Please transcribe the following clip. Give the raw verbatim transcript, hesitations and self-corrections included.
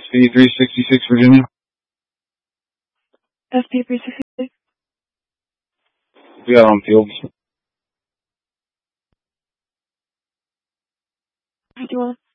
P three sixty-six, Virginia. S P three sixty-six. We got on field. Do you want